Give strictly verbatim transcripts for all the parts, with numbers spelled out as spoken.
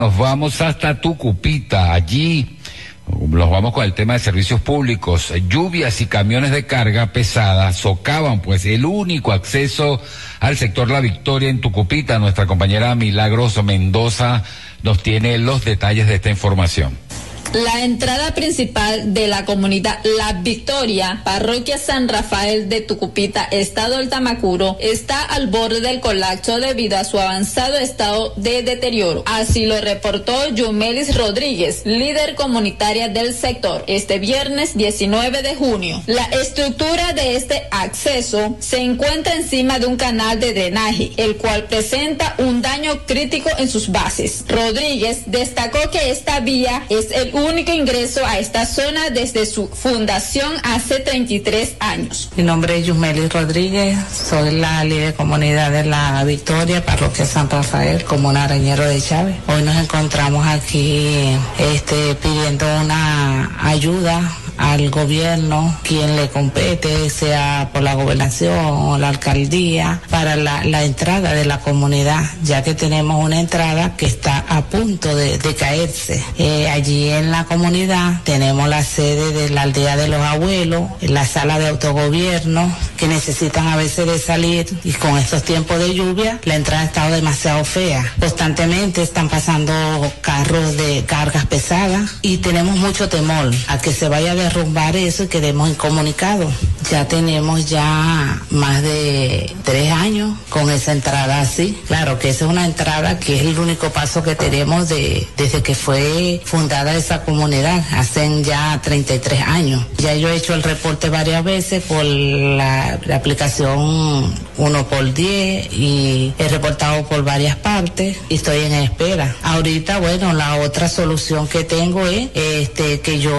Nos vamos hasta Tucupita. Allí nos vamos con el tema de servicios públicos. Lluvias y camiones de carga pesada socavan pues el único acceso al sector La Victoria en Tucupita. Nuestra compañera Milagros Mendoza nos tiene los detalles de esta información. La entrada principal de la comunidad La Victoria, parroquia San Rafael de Tucupita, estado del Tamacuro, está al borde del colapso debido a su avanzado estado de deterioro. Así lo reportó Yumelis Rodríguez, líder comunitaria del sector, este viernes diecinueve de junio. La estructura de este acceso se encuentra encima de un canal de drenaje, el cual presenta un daño crítico en sus bases. Rodríguez destacó que esta vía es el único ingreso a esta zona desde su fundación hace treinta y tres años. Mi nombre es Yumelis Rodríguez, soy la líder de comunidad de La Victoria, parroquia San Rafael, comuna Arañero de Chávez. Hoy nos encontramos aquí este, pidiendo una ayuda al gobierno, quien le compete, sea por la gobernación o la alcaldía, para la, la entrada de la comunidad, ya que tenemos una entrada que está a punto de, de caerse. Eh, allí en la comunidad tenemos la sede de la aldea de los abuelos, la sala de autogobierno, que necesitan a veces de salir, y con estos tiempos de lluvia la entrada ha estado demasiado fea. Constantemente están pasando carros de cargas pesadas y tenemos mucho temor a que se vaya a derrumbar eso y quedemos incomunicados. Ya tenemos ya más de tres años con esa entrada así. Claro que esa es una entrada que es el único paso que tenemos de, desde que fue fundada esa comunidad, hace ya treinta y tres años. Ya yo he hecho el reporte varias veces por la, la aplicación uno por diez y he reportado por varias partes y estoy en espera. Ahorita, bueno, la otra solución que tengo es este que yo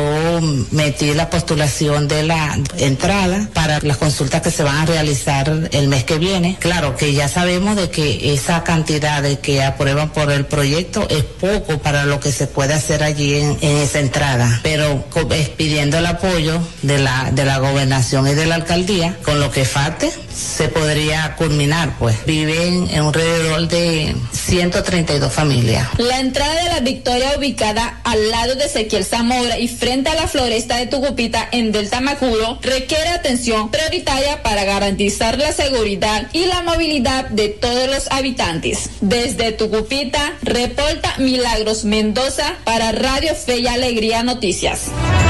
metí la postulación de la entrada para las consultas que se van a realizar el mes que viene. Claro que ya sabemos de que esa cantidad de que aprueban por el proyecto es poco para lo que se puede hacer allí en, en esa entrada, pero es pidiendo el apoyo de la de la gobernación y de la alcaldía, con lo que falte se podría culminar, pues. Viven en alrededor de ciento treinta y dos familias. La entrada de La Victoria, ubicada al lado de Ezequiel Zamora y frente a la floresta de Tucupita en del Tamacuro, requiere atención prioritaria para garantizar la seguridad y la movilidad de todos los habitantes. Desde Tucupita, reporta Milagros Mendoza para Radio Fe y Alegría Noticias.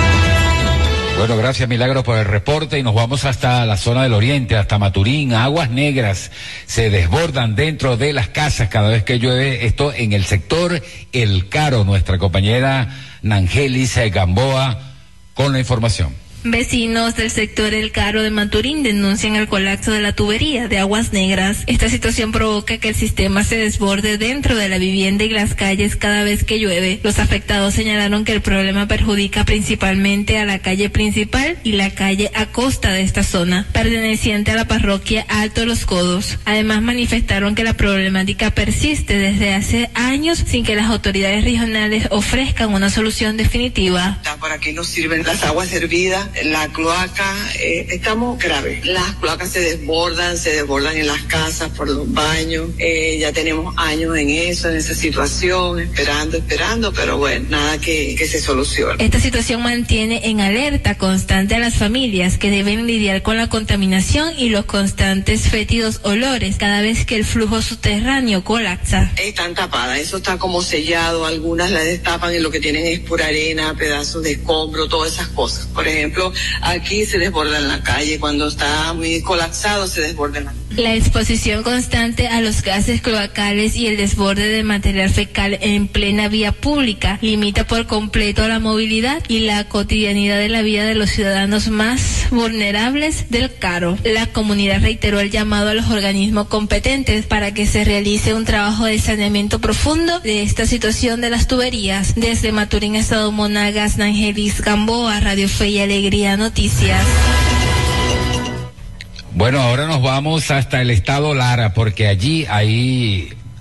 Bueno, gracias Milagros por el reporte y nos vamos hasta la zona del oriente, hasta Maturín. Aguas negras se desbordan dentro de las casas cada vez que llueve, esto en el sector El Caro. Nuestra compañera Nangelis Gamboa con la información. Vecinos del sector El Caro de Maturín denuncian el colapso de la tubería de aguas negras. Esta situación provoca que el sistema se desborde dentro de la vivienda y las calles cada vez que llueve. Los afectados señalaron que el problema perjudica principalmente a la calle principal y la calle a costa de esta zona, perteneciente a la parroquia Alto Los Codos. Además manifestaron que la problemática persiste desde hace años sin que las autoridades regionales ofrezcan una solución definitiva. ¿Para qué nos sirven las aguas hervidas? La cloaca, eh, estamos graves. Las cloacas se desbordan, se desbordan en las casas, por los baños. Eh, ya tenemos años en eso, en esa situación, esperando, esperando, pero bueno, nada que, que se solucione. Esta situación mantiene en alerta constante a las familias que deben lidiar con la contaminación y los constantes fétidos olores cada vez que el flujo subterráneo colapsa. Están tapadas, eso está como sellado, algunas las destapan y lo que tienen es pura arena, pedazos de escombro, todas esas cosas. Por ejemplo, aquí se desborda en la calle, cuando está muy colapsado se desborda en la calle. La exposición constante a los gases cloacales y el desborde de material fecal en plena vía pública limita por completo la movilidad y la cotidianidad de la vida de los ciudadanos más vulnerables del Caro. La comunidad reiteró el llamado a los organismos competentes para que se realice un trabajo de saneamiento profundo de esta situación de las tuberías. Desde Maturín, Estado Monagas, Nangelis Gamboa, Radio Fe y Alegría Noticias. Bueno, ahora nos vamos hasta el estado Lara, porque allí hay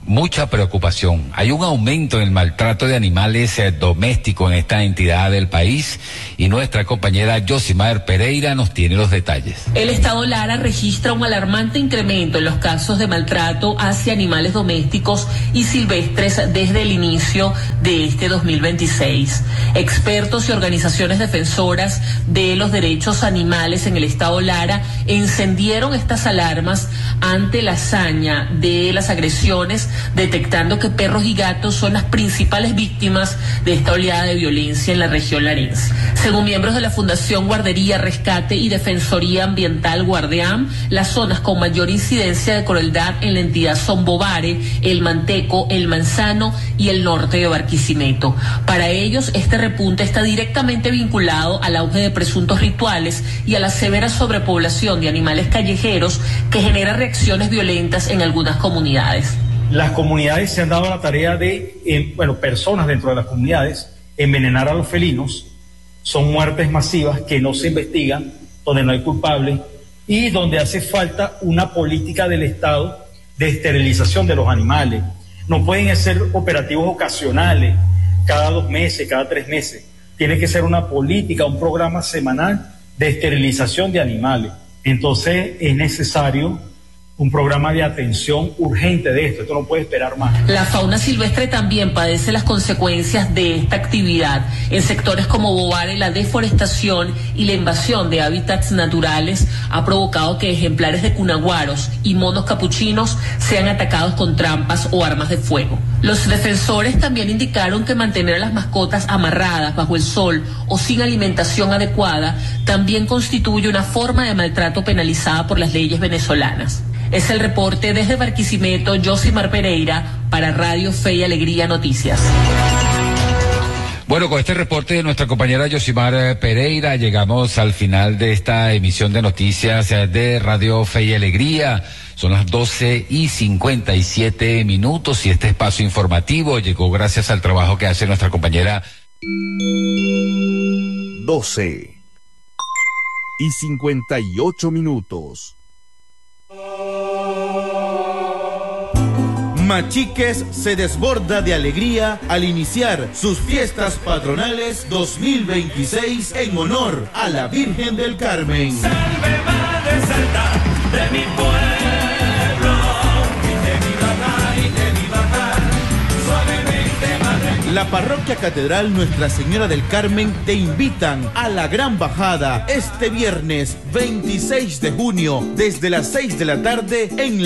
mucha preocupación. Hay un aumento en el maltrato de animales eh, domésticos en esta entidad del país y nuestra compañera Yosimar Pereira nos tiene los detalles. El Estado Lara registra un alarmante incremento en los casos de maltrato hacia animales domésticos y silvestres desde el inicio de este dos mil veintiséis. Expertos y organizaciones defensoras de los derechos animales en el Estado Lara encendieron estas alarmas ante la hazaña de las agresiones, detectando que perros y gatos son las principales víctimas de esta oleada de violencia en la región larense. Según miembros de la Fundación Guardería, Rescate y Defensoría Ambiental Guardeam, las zonas con mayor incidencia de crueldad en la entidad son Bovare, El Manteco, El Manzano y el norte de Barquisimeto. Para ellos, este repunte está directamente vinculado al auge de presuntos rituales y a la severa sobrepoblación de animales callejeros que genera reacciones violentas en algunas comunidades. Las comunidades se han dado la tarea de, eh, bueno, personas dentro de las comunidades, envenenar a los felinos. Son muertes masivas que no se investigan, donde no hay culpables y donde hace falta una política del Estado de esterilización de los animales. No pueden ser operativos ocasionales, cada dos meses, cada tres meses. Tiene que ser una política, un programa semanal de esterilización de animales. Entonces es necesario un programa de atención urgente de esto, esto no puede esperar más. La fauna silvestre también padece las consecuencias de esta actividad. En sectores como Bovare, la deforestación y la invasión de hábitats naturales ha provocado que ejemplares de cunaguaros y monos capuchinos sean atacados con trampas o armas de fuego. Los defensores también indicaron que mantener a las mascotas amarradas bajo el sol o sin alimentación adecuada también constituye una forma de maltrato penalizada por las leyes venezolanas. Es el reporte desde Barquisimeto, Yosimar Pereira, para Radio Fe y Alegría Noticias. Bueno, con este reporte de nuestra compañera Yosimar Pereira llegamos al final de esta emisión de noticias de Radio Fe y Alegría. Son las doce y cincuenta y siete minutos y este espacio informativo llegó gracias al trabajo que hace nuestra compañera. doce y cincuenta y ocho minutos. Machiques se desborda de alegría al iniciar sus fiestas patronales dos mil veintiséis en honor a la Virgen del Carmen. Salve Madre Santa de mi pueblo, y de mi bajar, y de mi bajar, suavemente Madre. La Parroquia Catedral Nuestra Señora del Carmen te invitan a la Gran Bajada este viernes veintiséis de junio desde las seis de la tarde en